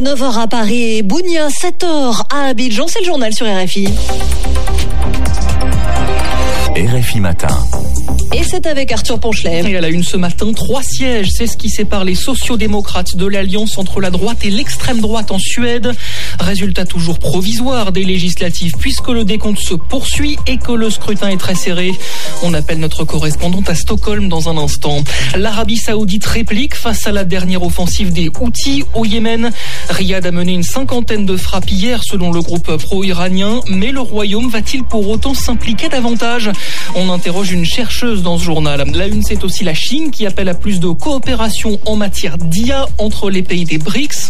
9h à Paris et Bounia, 7h à Abidjan. C'est le journal sur RFI. RFI Matin. Et c'est avec Arthur Ponchelet. Et à la une ce matin, 3 sièges. C'est ce qui sépare les sociodémocrates de l'alliance entre la droite et l'extrême droite en Suède. Résultat toujours provisoire des législatives puisque le décompte se poursuit et que le scrutin est très serré. On appelle notre correspondante à Stockholm dans un instant. L'Arabie Saoudite réplique face à la dernière offensive des Houthis au Yémen. Riyad a mené une 50aine de frappes hier selon le groupe pro-iranien. Mais le royaume va-t-il pour autant s'impliquer davantage ? On interroge une chercheuse dans ce journal. La une, c'est aussi la Chine qui appelle à plus de coopération en matière d'IA entre les pays des BRICS.